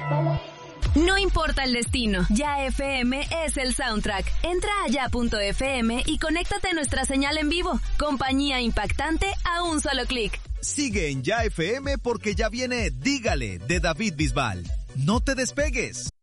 No importa el destino, Ya FM es el soundtrack. Entra a ya.fm y conéctate a nuestra señal en vivo. Compañía impactante a un solo clic. Sigue en Ya FM porque ya viene Dígale de David Bisbal. No te despegues.